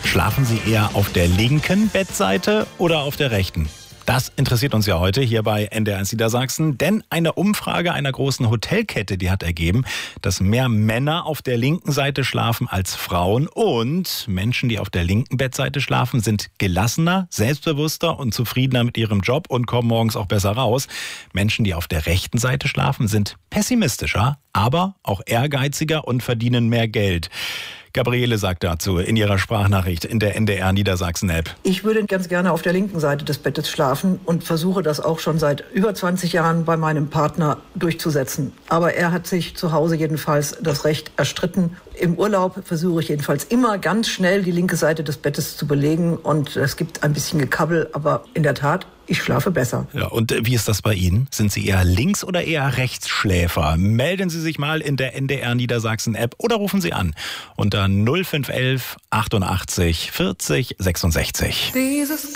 Schlafen Sie eher auf der linken Bettseite oder auf der rechten? Das interessiert uns ja heute hier bei NDR1 Niedersachsen, denn eine Umfrage einer großen Hotelkette, die hat ergeben, dass mehr Männer auf der linken Seite schlafen als Frauen, und Menschen, die auf der linken Bettseite schlafen, sind gelassener, selbstbewusster und zufriedener mit ihrem Job und kommen morgens auch besser raus. Menschen, die auf der rechten Seite schlafen, sind pessimistischer, aber auch ehrgeiziger und verdienen mehr Geld. Gabriele sagt dazu in ihrer Sprachnachricht in der NDR Niedersachsen-App. Ich würde ganz gerne auf der linken Seite des Bettes schlafen und versuche das auch schon seit über 20 Jahren bei meinem Partner durchzusetzen. Aber er hat sich zu Hause jedenfalls das Recht erstritten. Im Urlaub versuche ich jedenfalls immer ganz schnell die linke Seite des Bettes zu belegen, und es gibt ein bisschen Gekabbel, aber in der Tat, ich schlafe besser. Ja, und wie ist das bei Ihnen? Sind Sie eher Links- oder eher Rechtsschläfer? Melden Sie sich mal in der NDR Niedersachsen-App oder rufen Sie an unter 0511 88 40 66. Dieses